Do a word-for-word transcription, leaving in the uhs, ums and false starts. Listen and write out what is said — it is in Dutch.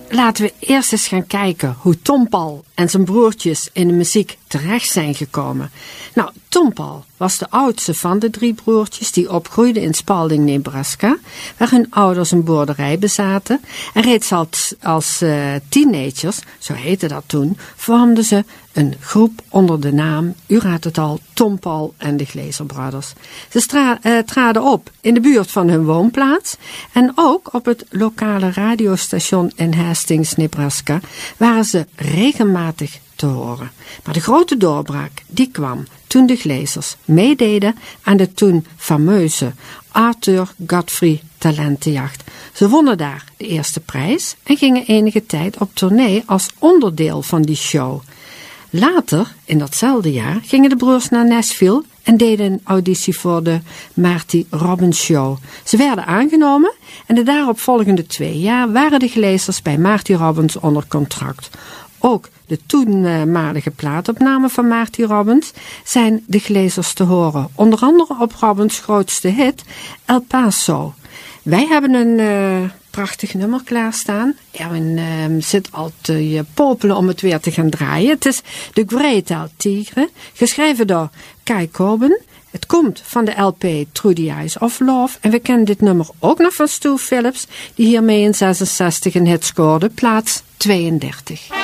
laten we eerst eens gaan kijken hoe Tom Paul en zijn broertjes in de muziek terecht zijn gekomen. Nou, Tom Paul was de oudste van de drie broertjes die opgroeiden in Spalding, Nebraska, waar hun ouders een boerderij bezaten. En reeds als, als uh, teenagers, zo heette dat toen, vormden ze een groep onder de naam, u raadt het al, Tom Paul en de Glaser Brothers. Ze stra- uh, traden op in de buurt van hun woonplaats en ook op het lokale radiostation in Hastings, Nebraska, waren ze regelmatig te horen. Maar de grote doorbraak, die kwam toen de Glazers meededen aan de toen fameuze Arthur Godfrey talentenjacht. Ze wonnen daar de eerste prijs en gingen enige tijd op tournee als onderdeel van die show. Later, in datzelfde jaar, gingen de broers naar Nashville en deden een auditie voor de Marty Robbins Show. Ze werden aangenomen en de daaropvolgende twee jaar waren de Glazers bij Marty Robbins onder contract. Ook de toenmalige plaatopname van Marty Robbins zijn de Glazers te horen. Onder andere op Robbins' grootste hit, El Paso. Wij hebben een uh, prachtig nummer klaarstaan. Erwin uh, zit al te popelen om het weer te gaan draaien. Het is The Great El Tigre, geschreven door Kai Coben. Het komt van de L P Through the Eyes of Love. En we kennen dit nummer ook nog van Stu Phillips, die hiermee in zesenzestig een hit scoorde, plaats tweeëndertig.